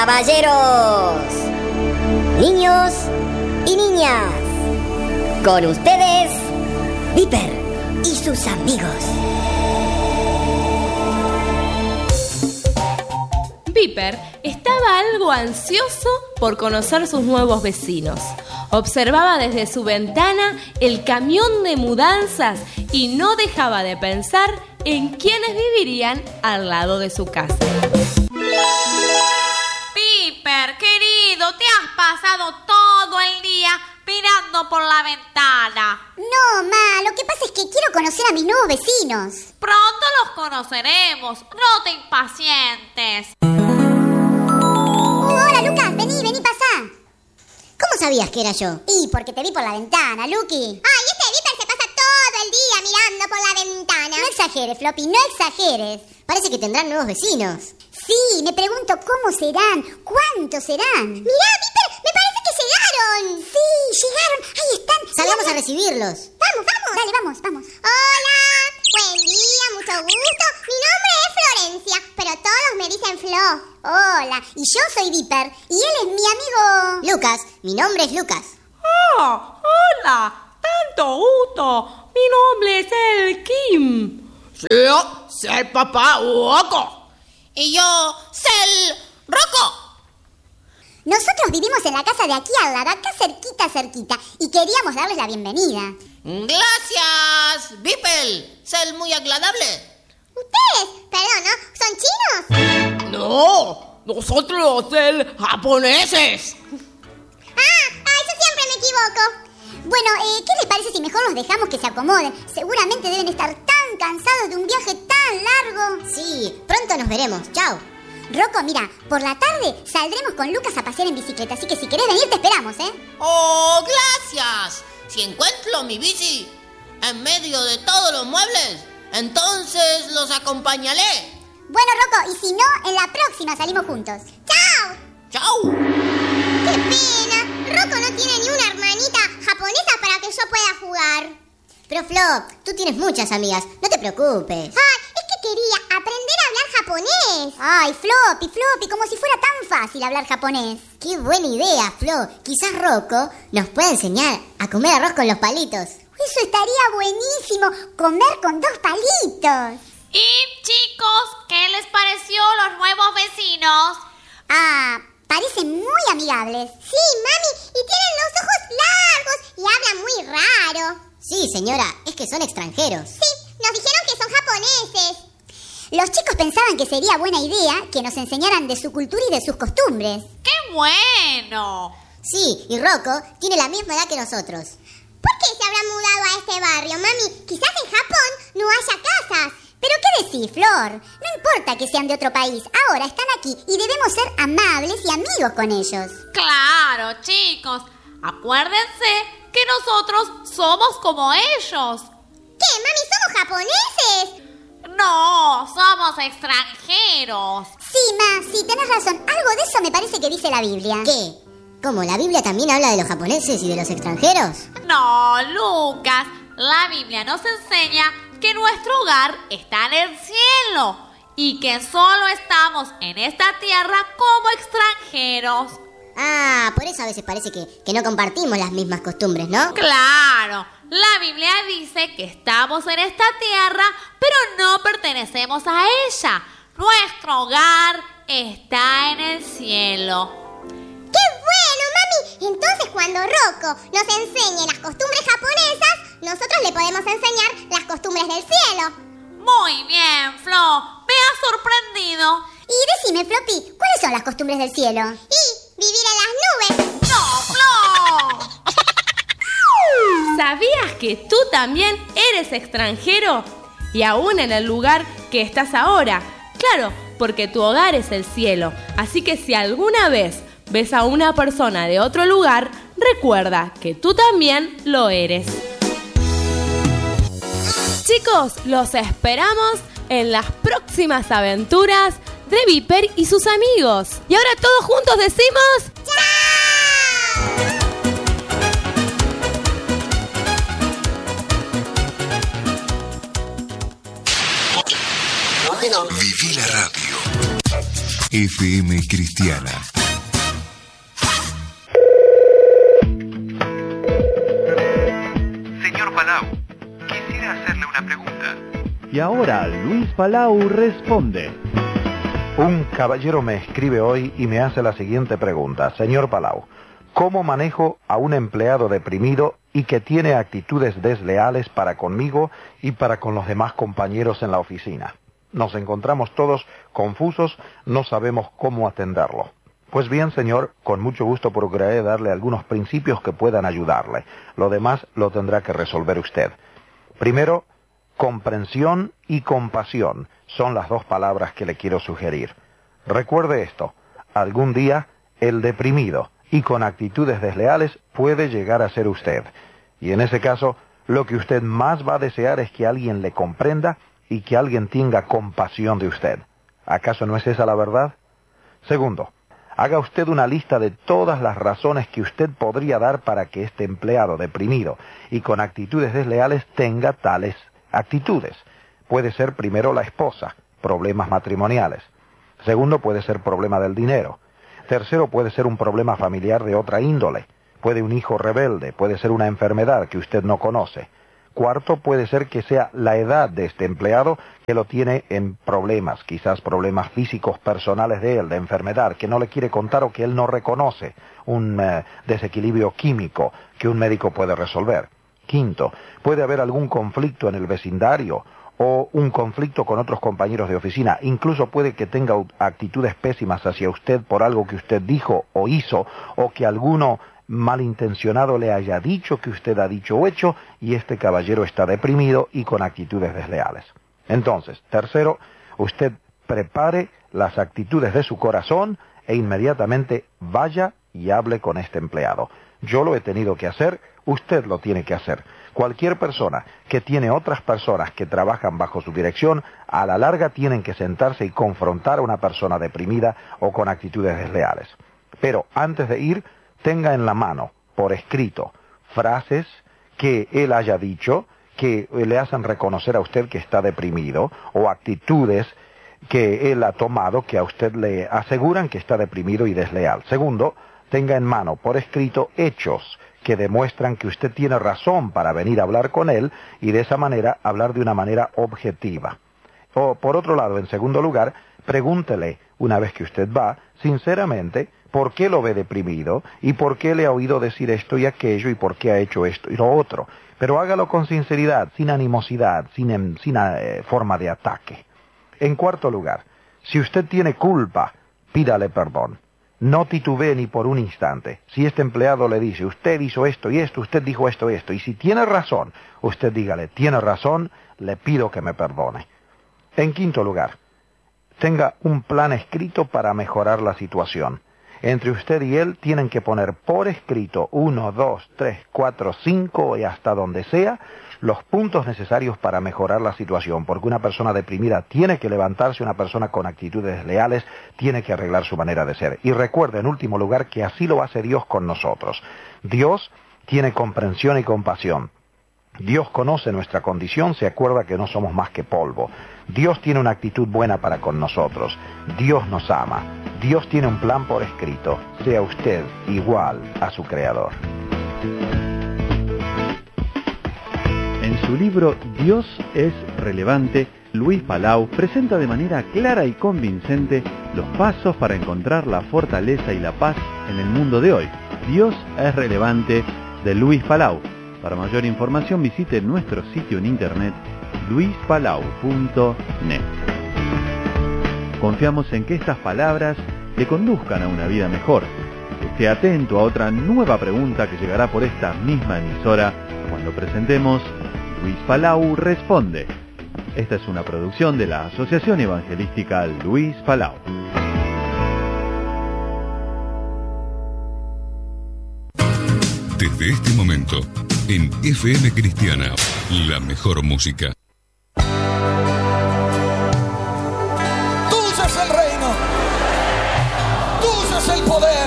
Caballeros, niños y niñas, con ustedes, Viper y sus amigos. Viper estaba algo ansioso por conocer sus nuevos vecinos. Observaba desde su ventana el camión de mudanzas y no dejaba de pensar en quiénes vivirían al lado de su casa. Viper, querido, te has pasado todo el día mirando por la ventana. No, Ma, lo que pasa es que quiero conocer a mis nuevos vecinos. Pronto los conoceremos, no te impacientes. Hola, Lucas, vení, pasá. ¿Cómo sabías que era yo? Y porque te vi por la ventana, Luqui. Ay, este Viper se pasa todo el día mirando por la ventana. No exageres, Floppy, no exageres. Parece que tendrán nuevos vecinos. Sí, me pregunto cómo serán, cuántos serán. Mirá, Viper, me parece que llegaron. Sí, llegaron, ahí están. Salgamos a recibirlos. Vamos. Dale, vamos. Hola, buen día, mucho gusto. Mi nombre es Florencia, pero todos me dicen Flo. Hola, y yo soy Viper, y él es mi amigo... Lucas, mi nombre es Lucas. ¡Oh, hola! ¡Tanto gusto! Mi nombre es el Kim. Yo soy el papá Rocco. Y yo, Cel Rocco. Nosotros vivimos en la casa de aquí al lado, acá cerquita, y queríamos darles la bienvenida. Gracias, Viper. Ser muy agradable. ¿Ustedes? Perdón, ¿no? ¿Son chinos? No, nosotros ser japoneses. Yo siempre me equivoco. Bueno, ¿qué les parece si mejor los dejamos que se acomoden? Seguramente deben estar tan cansados de un viaje tan largo. Sí, pronto nos veremos. Chao. Rocco, mira, por la tarde saldremos con Lucas a pasear en bicicleta, así que si querés venir te esperamos, ¿eh? Oh, gracias. Si encuentro mi bici en medio de todos los muebles, entonces los acompañaré. Bueno, Rocco, y si no, en la próxima salimos juntos. ¡Chao! Chao. ¡Qué pena! Rocco no tiene ni una hermanita japonesa para que yo pueda jugar. Pero Flo, tú tienes muchas amigas, no te preocupes. Ay, es que quería aprender a hablar japonés. Ay, Floppy, como si fuera tan fácil hablar japonés. Qué buena idea, Flo. Quizás Rocco nos pueda enseñar a comer arroz con los palitos. Eso estaría buenísimo, comer con 2 palitos. Y chicos, ¿qué les pareció los nuevos vecinos? Parecen muy amigables. Sí, mami, y tienen los ojos largos y hablan muy raro. Sí, señora, es que son extranjeros. Sí, nos dijeron que son japoneses. Los chicos pensaban que sería buena idea que nos enseñaran de su cultura y de sus costumbres. ¡Qué bueno! Sí, y Rocco tiene la misma edad que nosotros. ¿Por qué se habrán mudado a este barrio, mami? Quizás en Japón no haya casas. ¿Pero qué decís, Flor? No importa que sean de otro país, ahora están aquí y debemos ser amables y amigos con ellos. Claro, chicos, acuérdense que nosotros somos como ellos. ¿Qué, mami, somos japoneses? No, somos extranjeros. Sí, Ma, sí, tenés razón. Algo de eso me parece que dice la Biblia. ¿Qué? ¿Cómo? ¿La Biblia también habla de los japoneses y de los extranjeros? No, Lucas, la Biblia nos enseña que nuestro hogar está en el cielo y que solo estamos en esta tierra como extranjeros. Por eso a veces parece que no compartimos las mismas costumbres, ¿no? Claro, la Biblia dice que estamos en esta tierra, pero no pertenecemos a ella. Nuestro hogar está en el cielo. ¡Qué bueno, mami! Entonces cuando Rocco nos enseñe las costumbres japonesas, nosotros le podemos enseñar las costumbres del cielo. Muy bien, Flo, me has sorprendido. Y decime, Floppy, ¿cuáles son las costumbres del cielo? Y vivir en las nubes. ¡No, Flo! ¿Sabías que tú también eres extranjero? Y aún en el lugar que estás ahora. Claro, porque tu hogar es el cielo. Así que si alguna vez ves a una persona de otro lugar, recuerda que tú también lo eres. Chicos, los esperamos en las próximas aventuras de Viper y sus amigos. Y ahora todos juntos decimos... Viví la radio. FM Cristiana. Y ahora Luis Palau responde. Un caballero me escribe hoy y me hace la siguiente pregunta. Señor Palau, ¿cómo manejo a un empleado deprimido y que tiene actitudes desleales para conmigo y para con los demás compañeros en la oficina? Nos encontramos todos confusos, no sabemos cómo atenderlo. Pues bien, señor, con mucho gusto procuraré darle algunos principios que puedan ayudarle. Lo demás lo tendrá que resolver usted. Primero, comprensión y compasión son las dos palabras que le quiero sugerir. Recuerde esto, algún día el deprimido y con actitudes desleales puede llegar a ser usted. Y en ese caso, lo que usted más va a desear es que alguien le comprenda y que alguien tenga compasión de usted. ¿Acaso no es esa la verdad? Segundo, haga usted una lista de todas las razones que usted podría dar para que este empleado deprimido y con actitudes desleales tenga tales actitudes. Puede ser primero la esposa, problemas matrimoniales. Segundo, puede ser problema del dinero. Tercero, puede ser un problema familiar de otra índole. Puede un hijo rebelde, puede ser una enfermedad que usted no conoce. Cuarto, puede ser que sea la edad de este empleado que lo tiene en problemas, quizás problemas físicos personales de él, de enfermedad, que no le quiere contar o que él no reconoce, un desequilibrio químico que un médico puede resolver. Quinto, puede haber algún conflicto en el vecindario o un conflicto con otros compañeros de oficina. Incluso puede que tenga actitudes pésimas hacia usted por algo que usted dijo o hizo, o que alguno malintencionado le haya dicho que usted ha dicho o hecho, y este caballero está deprimido y con actitudes desleales. Entonces, tercero, usted prepare las actitudes de su corazón e inmediatamente vaya y hable con este empleado. Yo lo he tenido que hacer, usted lo tiene que hacer. Cualquier persona que tiene otras personas que trabajan bajo su dirección, a la larga tienen que sentarse y confrontar a una persona deprimida o con actitudes desleales. Pero antes de ir, tenga en la mano, por escrito, frases que él haya dicho, que le hacen reconocer a usted que está deprimido, o actitudes que él ha tomado que a usted le aseguran que está deprimido y desleal. Segundo, tenga en mano, por escrito, hechos que demuestran que usted tiene razón para venir a hablar con él y de esa manera hablar de una manera objetiva. O, por otro lado, en segundo lugar, pregúntele, una vez que usted va, sinceramente, por qué lo ve deprimido y por qué le ha oído decir esto y aquello y por qué ha hecho esto y lo otro. Pero hágalo con sinceridad, sin animosidad, sin forma de ataque. En cuarto lugar, si usted tiene culpa, pídale perdón. No titubee ni por un instante. Si este empleado le dice, usted hizo esto y esto, usted dijo esto y esto, y si tiene razón, usted dígale, tiene razón, le pido que me perdone. En quinto lugar, tenga un plan escrito para mejorar la situación. Entre usted y él tienen que poner por escrito 1, 2, 3, 4, 5 y hasta donde sea los puntos necesarios para mejorar la situación, porque una persona deprimida tiene que levantarse, una persona con actitudes desleales tiene que arreglar su manera de ser. Y recuerde, en último lugar, que así lo hace Dios con nosotros. Dios tiene comprensión y compasión. Dios conoce nuestra condición, se acuerda que no somos más que polvo. Dios tiene una actitud buena para con nosotros. Dios nos ama. Dios tiene un plan por escrito. Sea usted igual a su Creador. En su libro Dios es relevante, Luis Palau presenta de manera clara y convincente los pasos para encontrar la fortaleza y la paz en el mundo de hoy. Dios es relevante, de Luis Palau. Para mayor información visite nuestro sitio en internet luispalau.net. Confiamos en que estas palabras le conduzcan a una vida mejor. Esté atento a otra nueva pregunta que llegará por esta misma emisora cuando presentemos Luis Palau Responde. Esta es una producción de la Asociación Evangelística Luis Palau. Desde este momento, en FM Cristiana, la mejor música. Tuyo es el reino, tuyo es el poder.